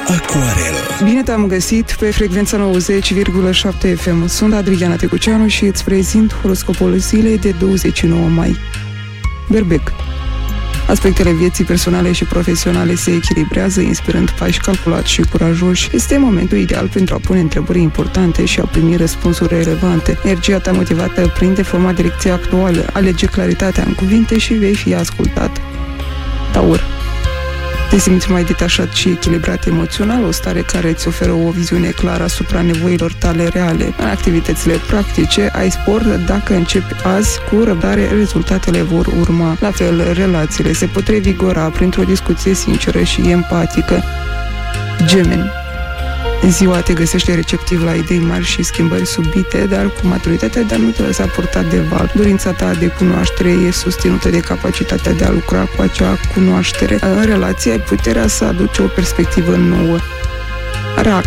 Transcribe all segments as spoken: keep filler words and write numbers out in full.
Aquarel. Bine te-am găsit pe frecvența nouăzeci virgulă șapte F M. Sunt Adriana Tecuceanu și îți prezint horoscopul zilei de douăzeci și nouă mai. Berbec. Aspectele vieții personale și profesionale se echilibrează, inspirând pași calculați și curajoși. Este momentul ideal pentru a pune întrebări importante și a primi răspunsuri relevante. Energia ta motivată prinde forma direcției actuale, alege claritatea în cuvinte și vei fi ascultat. Taur. Te simți mai detașat și echilibrat emoțional, o stare care îți oferă o viziune clară asupra nevoilor tale reale. În activitățile practice ai spor, dacă începi azi cu răbdare, rezultatele vor urma. La fel, relațiile se pot revigora printr-o discuție sinceră și empatică. Gemeni. Ziua te găsește receptiv la idei mari și schimbări subite, dar cu maturitatea de a nu te lăsa purtat de val. Dorința ta de cunoaștere e susținută de capacitatea de a lucra cu acea cunoaștere. În relație ai puterea să aduci o perspectivă nouă. Rac.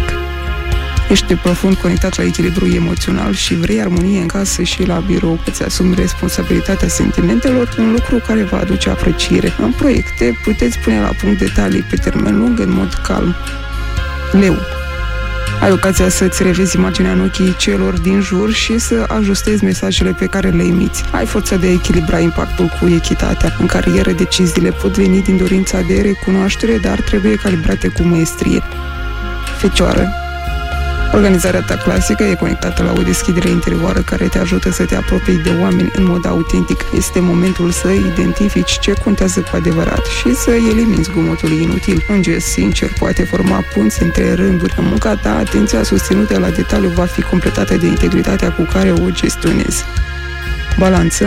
Ești profund conectat la echilibru emoțional și vrei armonie în casă și la birou. Îți asumi responsabilitatea sentimentelor, un lucru care va aduce apreciere. În proiecte puteți pune la punct detalii pe termen lung în mod calm. Leu. Ai ocazia să-ți revezi imaginea în ochii celor din jur și să ajustezi mesajele pe care le emiți. Ai forța de a echilibra impactul cu echitatea. În carieră, deciziile pot veni din dorința de recunoaștere, dar trebuie calibrate cu maestrie. Fecioară. Organizarea ta clasică e conectată la o deschidere interioară care te ajută să te apropii de oameni în mod autentic. Este momentul să identifici ce contează cu adevărat și să elimini zgomotul inutil. Un gest sincer poate forma punți între rânduri. În munca ta, atenția susținută la detaliu va fi completată de integritatea cu care o gestionezi. Balanță.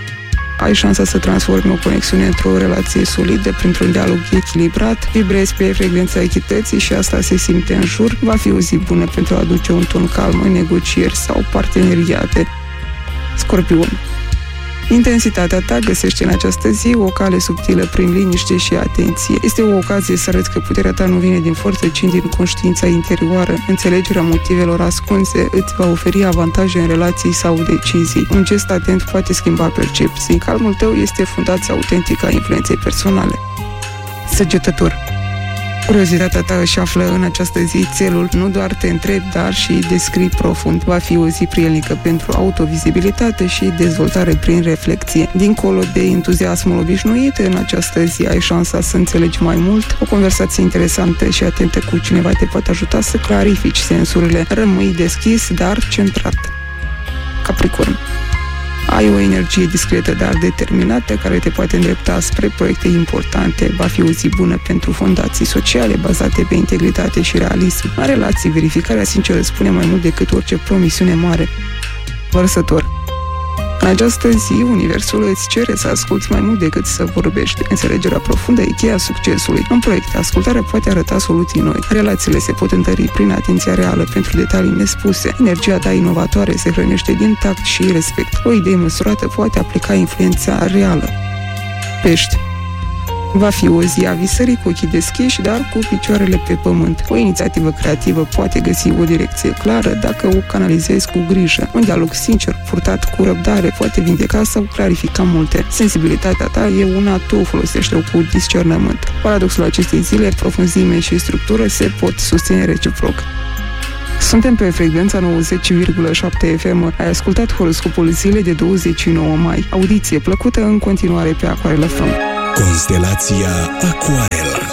Ai șansa să transformi o conexiune într-o relație solidă printr-un dialog echilibrat, vibrezi pe frecvența echității și asta se simte în jur. Va fi o zi bună pentru a aduce un ton calm în negocieri sau parteneriate. Scorpion. Intensitatea ta găsește în această zi o cale subtilă prin liniște și atenție. Este o ocazie să arăți că puterea ta nu vine din forță, ci din conștiința interioară. Înțelegerea motivelor ascunse îți va oferi avantaje în relații sau decizii. Un gest atent poate schimba percepții. Calmul tău este fundația autentică a influenței personale. Săgetător. Curiozitatea ta își află în această zi țelul, nu doar te întrebi, dar și descrii profund. Va fi o zi prielnică pentru autovizibilitate și dezvoltare prin reflecție. Dincolo de entuziasmul obișnuit, în această zi ai șansa să înțelegi mai mult. O conversație interesantă și atentă cu cineva te poate ajuta să clarifici sensurile. Rămâi deschis, dar centrat. Capricorn. Ai o energie discretă, dar determinată, care te poate îndrepta spre proiecte importante. Va fi o zi bună pentru fondații sociale bazate pe integritate și realism. În relații, verificarea sinceră spune mai mult decât orice promisiune mare. Vărsător. În această zi, universul îți cere să asculți mai mult decât să vorbești. Înțelegerea profundă e cheia succesului. În proiecte, ascultarea poate arăta soluții noi. Relațiile se pot întări prin atenția reală pentru detalii nespuse. Energia ta inovatoare se hrănește din tact și respect. O idee măsurată poate aplica influența reală. Pești. Va fi o zi a visării cu ochii deschiși, dar cu picioarele pe pământ. O inițiativă creativă poate găsi o direcție clară dacă o canalizezi cu grijă. Un dialog sincer, purtat cu răbdare, poate vindeca sau clarifica multe. Sensibilitatea ta e una, tu folosește-o cu discernământ. Paradoxul acestei zile, profunzime și structură se pot susține reciproc. Suntem pe frecvența nouăzeci virgulă șapte F M. Ai ascultat horoscopul zilei de douăzeci și nouă mai. Audiție plăcută în continuare pe Aquarel F M. Constelația Aquarel.